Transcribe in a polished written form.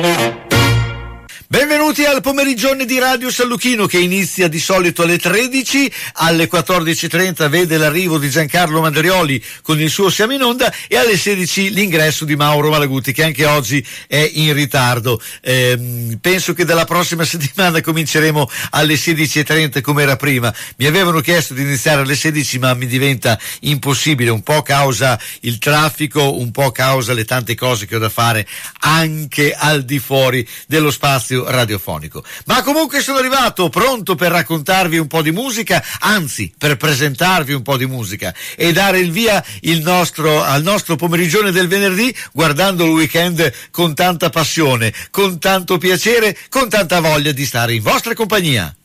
Benvenuti al pomerigione di Radio San Luchino, che inizia di solito alle 13, alle 14:30 vede l'arrivo di Giancarlo Mandarioli con il suo Siamo in Onda, e alle 16 l'ingresso di Mauro Malaguti, che anche oggi è in ritardo. Penso che dalla prossima settimana cominceremo alle 16:30 come era prima. Mi avevano chiesto di iniziare alle 16, ma mi diventa impossibile, un po' causa il traffico, un po' causa le tante cose che ho da fare anche al di fuori dello spazio radiofonico. Ma comunque sono arrivato pronto per raccontarvi un po' di musica, anzi per presentarvi un po' di musica e dare il via al nostro pomerigione del venerdì, guardando il weekend con tanta passione, con tanto piacere, con tanta voglia di stare in vostra compagnia.